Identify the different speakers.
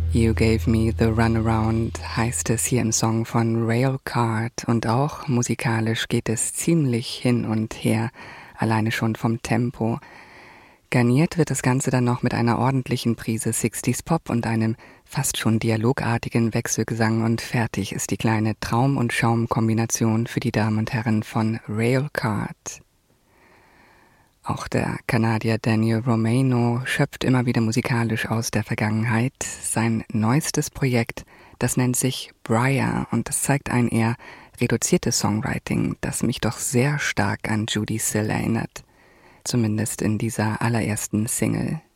Speaker 1: You Gave Me the Runaround heißt es hier im Song von Railcard und auch musikalisch geht es ziemlich hin und her, alleine schon vom Tempo. Garniert wird das Ganze dann noch mit einer ordentlichen Prise 60s Pop und einem fast schon dialogartigen Wechselgesang und fertig ist die kleine Traum- und Schaum-Kombination für die Damen und Herren von Railcard. Auch der Kanadier Daniel Romano schöpft immer wieder musikalisch aus der Vergangenheit. Sein neuestes Projekt, das nennt sich Briar und das zeigt ein eher reduziertes Songwriting, das mich doch sehr stark an Judee Sill erinnert. Zumindest in dieser allerersten Single.